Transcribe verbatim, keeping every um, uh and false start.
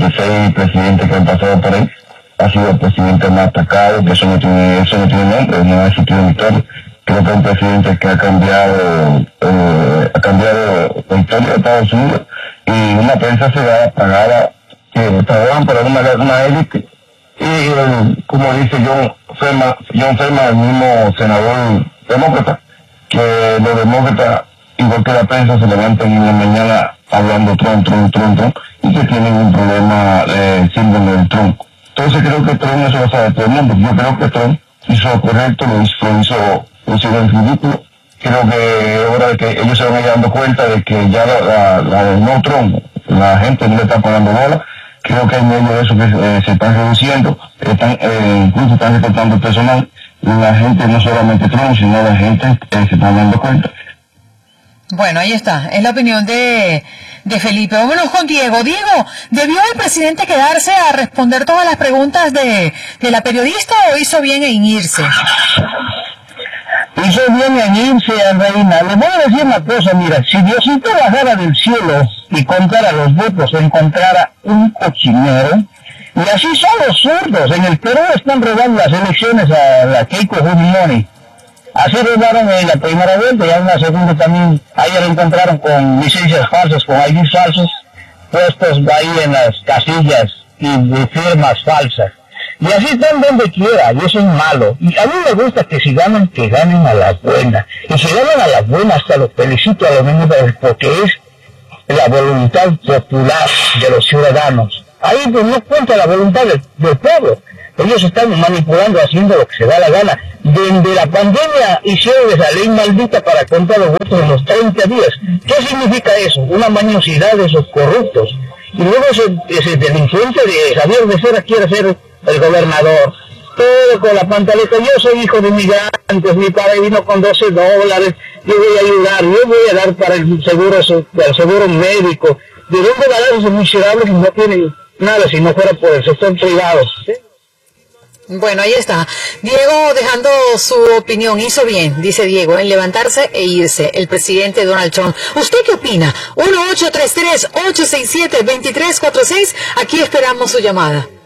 dieciséis presidentes que han pasado por ahí, ha sido el presidente más atacado, que eso no tiene, eso no tiene nombre, no ha existido en historia. Creo que es un presidente que ha cambiado, eh, ha cambiado la historia de Estados Unidos, y una prensa ciudadana pagada, que trabajan para una, una élite, y eh, como dice John Ferma, John Ferma, el mismo senador demócrata, que los demócratas, igual que la prensa, se levantan en la mañana hablando Trump, Trump, Trump, Trump, y que tienen un problema de síndrome del Trump. Entonces creo que Trump eso lo sabe todo el mundo. Yo creo que Trump hizo lo correcto, lo hizo, lo hizo, lo hizo en ridículo. Creo que es hora de que ellos se van a ir dando cuenta de que ya la, la, la de no Trump, la gente no le está pagando bola. Creo que hay medio de eso que eh, se están reduciendo, están, eh, incluso están recortando personal. La gente, no solamente Trump, sino la gente eh, se están dando cuenta. Bueno, ahí está, es la opinión de, de Felipe. Vámonos con Diego. Diego, ¿debió el presidente quedarse a responder todas las preguntas de, de la periodista o hizo bien en irse? Hizo bien en irse, Reina. Le voy a decir una cosa, mira, si Diosito bajara del cielo y contara los votos, encontrara un cochinero, y así son los zurdos. En el Perú están robando las elecciones a la Keiko Fujimori. Así robaron en la primera vuelta, y en la segunda también, ayer encontraron con licencias falsas, con I Ds falsos, puestos ahí en las casillas y de firmas falsas. Y así están donde quiera, y eso es malo. Y a mí me gusta que si ganan, que ganen a la buena. Y si ganan a la buena, hasta los felicito a los mismos, porque es la voluntad popular de los ciudadanos. Ahí pues no cuenta la voluntad del, del pueblo. Ellos están manipulando, haciendo lo que se da la gana. Desde la pandemia hicieron esa ley maldita para contar los votos en los treinta días. ¿Qué significa eso? Una mañosidad de esos corruptos. Y luego ese, ese delincuente de Javier Becerra quiere ser el gobernador. Todo con la pantaleta. Yo soy hijo de migrantes, mi padre vino con doce dólares, yo voy a ayudar, yo voy a dar para el seguro, el seguro médico. ¿De dónde van a dar esos miserables que no tienen nada si no fuera por el sector privado? ¿Sí? Bueno, ahí está. Diego dejando su opinión. Hizo bien, dice Diego, en levantarse e irse, el presidente Donald Trump. ¿Usted qué opina? uno ocho tres tres, ocho seis siete, dos tres cuatro seis. Aquí esperamos su llamada.